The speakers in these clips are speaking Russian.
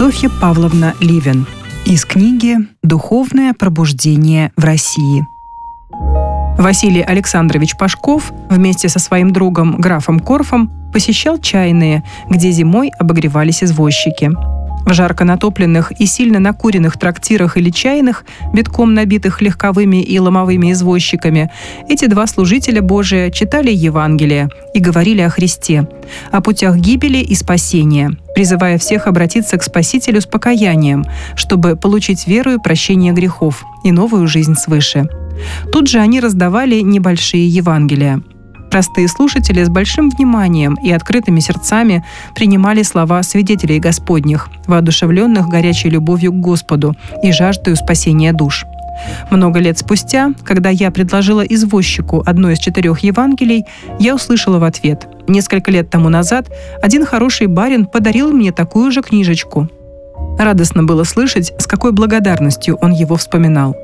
Софья Павловна Ливен. Из книги «Духовное пробуждение в России». Василий Александрович Пашков вместе со своим другом графом Корфом посещал чайные, где зимой обогревались извозчики. В жарко натопленных и сильно накуренных трактирах или чайных, битком набитых легковыми и ломовыми извозчиками, эти два служителя Божия читали Евангелие и говорили о Христе, о путях гибели и спасения, призывая всех обратиться к Спасителю с покаянием, чтобы получить веру и прощение грехов и новую жизнь свыше. Тут же они раздавали небольшие Евангелия. Простые слушатели с большим вниманием и открытыми сердцами принимали слова свидетелей Господних, воодушевленных горячей любовью к Господу и жаждою спасения душ. Много лет спустя, когда я предложила извозчику одно из 4 Евангелий, я услышала в ответ: «Несколько лет тому назад один хороший барин подарил мне такую же книжечку». Радостно было слышать, с какой благодарностью он его вспоминал.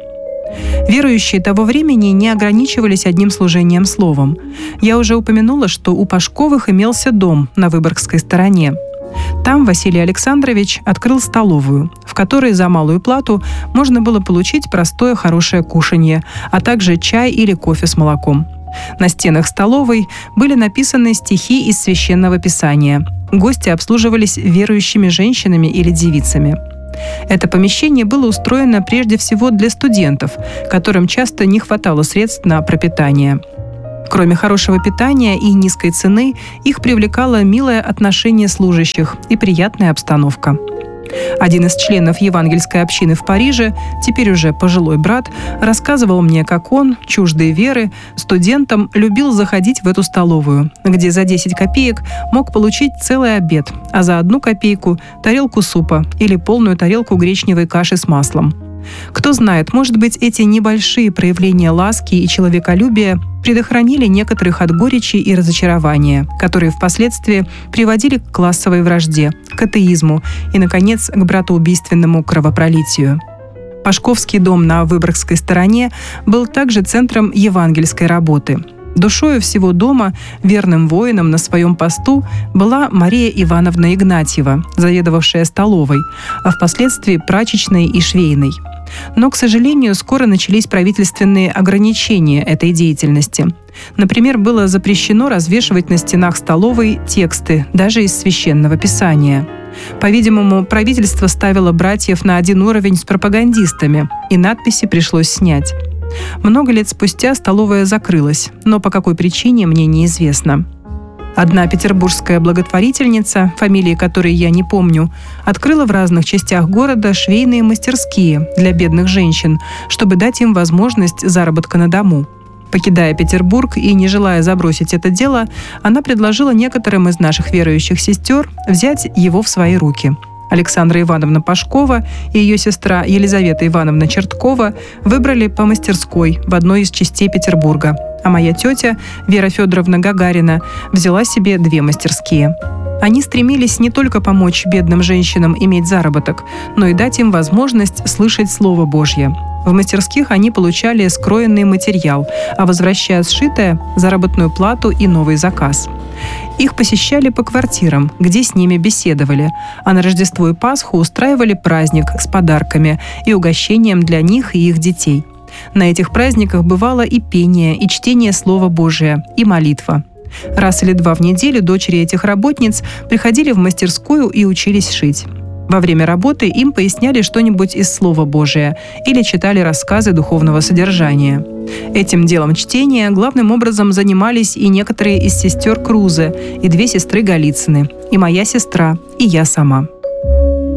Верующие того времени не ограничивались одним служением словом. Я уже упомянула, что у Пашковых имелся дом на Выборгской стороне. Там Василий Александрович открыл столовую, в которой за малую плату можно было получить простое хорошее кушанье, а также чай или кофе с молоком. На стенах столовой были написаны стихи из Священного Писания. Гости обслуживались верующими женщинами или девицами. Это помещение было устроено прежде всего для студентов, которым часто не хватало средств на пропитание. Кроме хорошего питания и низкой цены, их привлекало милое отношение служащих и приятная обстановка. Один из членов евангельской общины в Париже, теперь уже пожилой брат, рассказывал мне, как он, чуждый веры, студентом любил заходить в эту столовую, где за 10 копеек мог получить целый обед, а за 1 копейку – тарелку супа или полную тарелку гречневой каши с маслом. Кто знает, может быть, эти небольшие проявления ласки и человеколюбия предохранили некоторых от горечи и разочарования, которые впоследствии приводили к классовой вражде, к атеизму и, наконец, к братоубийственному кровопролитию. Пашковский дом на Выборгской стороне был также центром евангельской работы. Душою всего дома, верным воином на своем посту, была Мария Ивановна Игнатьева, заведовавшая столовой, а впоследствии прачечной и швейной. Но, к сожалению, скоро начались правительственные ограничения этой деятельности. Например, было запрещено развешивать на стенах столовой тексты, даже из Священного Писания. По-видимому, правительство ставило братьев на один уровень с пропагандистами, и надписи пришлось снять. Много лет спустя столовая закрылась, но по какой причине мне неизвестно. Одна петербургская благотворительница, фамилии которой я не помню, открыла в разных частях города швейные мастерские для бедных женщин, чтобы дать им возможность заработка на дому. Покидая Петербург и не желая забросить это дело, она предложила некоторым из наших верующих сестер взять его в свои руки. Александра Ивановна Пашкова и ее сестра Елизавета Ивановна Черткова выбрали по мастерской в одной из частей Петербурга, а моя тетя Вера Федоровна Гагарина взяла себе 2 мастерские. Они стремились не только помочь бедным женщинам иметь заработок, но и дать им возможность слышать Слово Божье. В мастерских они получали скроенный материал, а возвращая сшитое – заработную плату и новый заказ. Их посещали по квартирам, где с ними беседовали, а на Рождество и Пасху устраивали праздник с подарками и угощением для них и их детей. На этих праздниках бывало и пение, и чтение Слова Божия, и молитва. Раз или 2 в неделю дочери этих работниц приходили в мастерскую и учились шить. Во время работы им поясняли что-нибудь из Слова Божия или читали рассказы духовного содержания. Этим делом чтения главным образом занимались и некоторые из сестер Крузе, и 2 сестры Голицыны, и моя сестра, и я сама.